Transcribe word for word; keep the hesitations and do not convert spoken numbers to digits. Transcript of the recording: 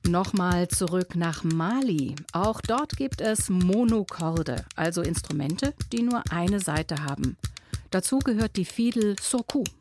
Nochmal zurück nach Mali. Auch dort gibt es Monokorde, also Instrumente, die nur eine Saite haben. Dazu gehört die Fiedel Soku.